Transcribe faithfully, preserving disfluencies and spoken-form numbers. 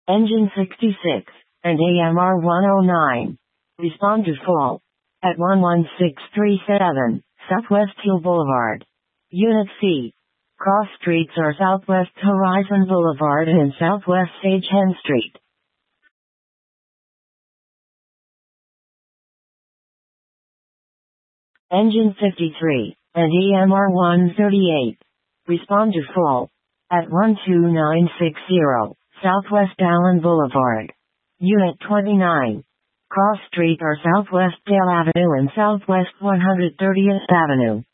Engine sixty-six, and A M R one oh nine. Respond to fault. At one one six three seven, Southwest Hill Boulevard. Unit C. Cross streets are Southwest Horizon Boulevard and Southwest Sagehen Street. Engine fifty-three, and A M R one thirty-eight. Respond to fault. At one two nine six zero, Southwest Allen Boulevard. Unit twenty-nine. Cross streets are Southwest Dale Avenue and Southwest one hundred thirtieth Avenue.